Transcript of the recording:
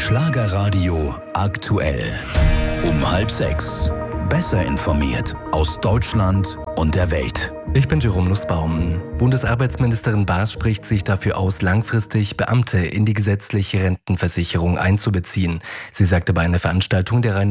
Schlagerradio aktuell. Um 5:30. Besser informiert aus Deutschland und der Welt. Ich bin Jerome Nussbaum. Bundesarbeitsministerin Baas spricht sich dafür aus, langfristig Beamte in die gesetzliche Rentenversicherung einzubeziehen. Sie sagte bei einer Veranstaltung der